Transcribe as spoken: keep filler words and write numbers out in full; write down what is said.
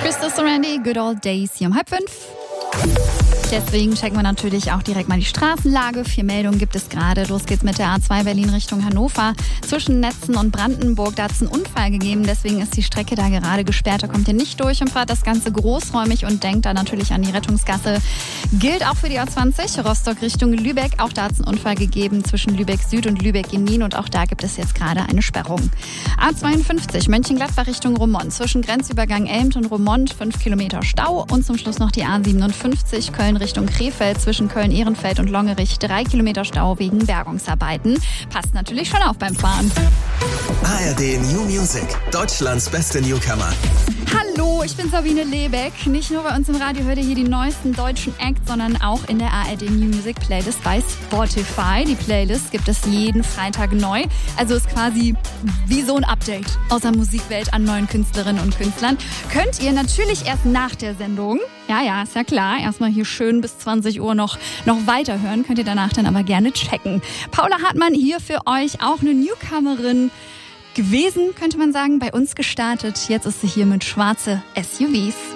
Christus Randy, Good Old Days hier um halb fünf. Deswegen checken wir natürlich auch direkt mal die Straßenlage. Vier Meldungen gibt es gerade. Los geht's mit der A zwei Berlin Richtung Hannover. Zwischen Netzen und Brandenburg, da hat es einen Unfall gegeben. Deswegen ist die Strecke da gerade gesperrt. Da kommt ihr nicht durch und fahrt das Ganze großräumig und denkt da natürlich an die Rettungsgasse. Gilt auch für die A zwanzig, Rostock Richtung Lübeck. Auch da hat es einen Unfall gegeben zwischen Lübeck Süd und Lübeck Genin. Und auch da gibt es jetzt gerade eine Sperrung. A zweiundfünfzig, Mönchengladbach Richtung Roermond. Zwischen Grenzübergang Elmt und Roermond fünf Kilometer Stau. Und zum Schluss noch die A siebenundfünfzig, Köln Richtung Krefeld, zwischen Köln-Ehrenfeld und Longerich drei Kilometer Stau wegen Bergungsarbeiten. Passt natürlich schon auf beim Fahren. A R D New Music, Deutschlands beste Newcomer. Hallo, ich bin Sabine Lebeck. Nicht nur bei uns im Radio hört ihr hier die neuesten deutschen Acts, sondern auch in der A R D New Music Playlist bei Spotify. Die Playlist gibt es jeden Freitag neu. Also ist quasi wie so ein Update aus der Musikwelt an neuen Künstlerinnen und Künstlern. Könnt ihr natürlich erst nach der Sendung, ja, ja, ist ja klar, erstmal hier schön bis zwanzig Uhr noch, noch weiterhören. Könnt ihr danach dann aber gerne checken. Paula Hartmann hier für euch, auch eine Newcomerin gewesen, könnte man sagen, bei uns gestartet. Jetzt ist sie hier mit Schwarze S U Vs.